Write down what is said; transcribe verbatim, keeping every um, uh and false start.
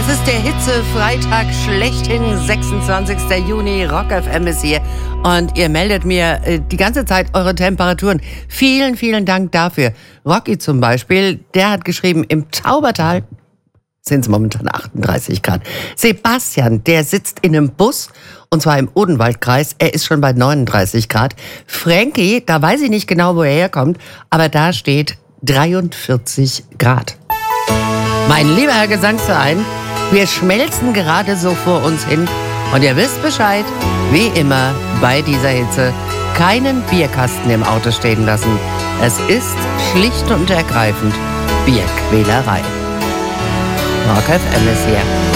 Das ist der Hitze-Freitag schlechthin, sechsundzwanzigster Juni. Rock F M ist hier und ihr meldet mir äh, die ganze Zeit eure Temperaturen. Vielen, vielen Dank dafür. Rocky zum Beispiel, der hat geschrieben, im Taubertal sind es momentan achtunddreißig Grad. Sebastian, der sitzt in einem Bus, und zwar im Odenwaldkreis. Er ist schon bei neununddreißig Grad. Frankie, da weiß ich nicht genau, wo er herkommt, aber da steht dreiundvierzig Grad. Mein lieber Herr Gesangsverein, wir schmelzen gerade so vor uns hin. Und ihr wisst Bescheid, wie immer bei dieser Hitze, keinen Bierkasten im Auto stehen lassen. Es ist schlicht und ergreifend Bierquälerei. Rock F M ist hier.